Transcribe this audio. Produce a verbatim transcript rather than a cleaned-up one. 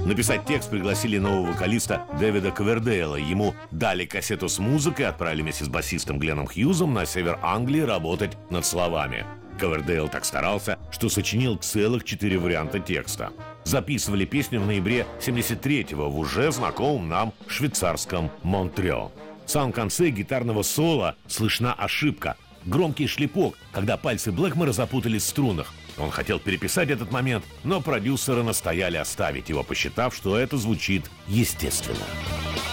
Написать текст пригласили нового вокалиста Дэвида Ковердейла. Ему дали кассету с музыкой, отправили вместе с басистом Гленном Хьюзом на север Англии работать над словами. Ковердейл так старался, что сочинил целых четыре варианта текста. Записывали песню в ноябре семьдесят третьего в уже знакомом нам швейцарском Монтрео. В самом конце гитарного соло слышна ошибка. Громкий шлепок, когда пальцы Блэкмора запутались в струнах. Он хотел переписать этот момент, но продюсеры настояли оставить его, посчитав, что это звучит естественно.